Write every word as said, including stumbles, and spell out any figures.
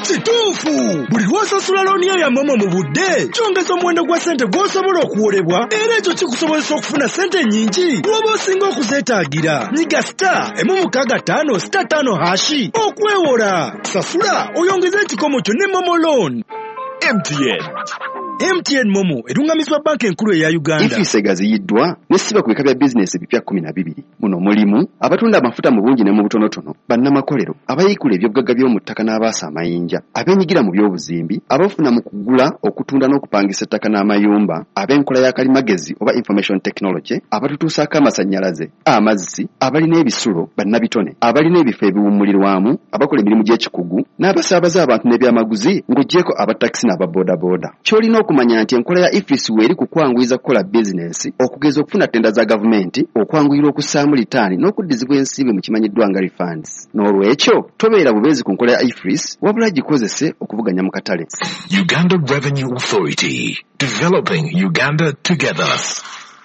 Kituufu! Buli lw'osasula looni yo ya Momo mu budde kyongeza omuwendo gwa ssente gw'osobola okuwolebwa era ekyo kikusobozesa okufuna ssente nnyingi bw'oba osinga okuzeetaagira. Nyiga star emu mukaaga ttaano star ttaano hashi okwewola. Sasula oyongeze ekikomo kyo ne Momo Loan. M T N. M T N Momo erungamizibwa banka enkulu eya Uganda. Ifise gaziyiddwa nesiba ku bika bya bizinesi bipya kumi na bibiri. Muno mulimu abatunda amafuta mu bungi ne mu butonotono, bannamakolero, abayikula ebyobugagga by'omu ttaka n'abaasa amayinja, abenyigira mu by'obuzimbi, abafuna mu kugula, okutunda n'okupangisa ettaka n'amayumba, ab'enkola ya kalimagezi oba information technology, abatutuusaako amasannyalaze, amazzi, abalina ebisulo, bannabitone, abalina ebifo ebiwummulirwamu, abakola emirimu gy'ekikugu, n'abasaabaza abantu n'ebyamaguzi ng'oggyeko abatakisi n'ababoodaboda. Ky'olina okumanya nti enkola ya Ifisi weeri kukwanguyiza kukola bizinesi, okugeza okufuna tenda za gavumenti, okwanguyira okussaamu litaani n'okuddizibwa ensimbi mu kimanyiddwa nga refunds. N'olwekyo tobeera bubeezi ku nkola ya Ifisi, wabula gikozese okuvuganya mu katale. Uganda Revenue Authority, developing Uganda together.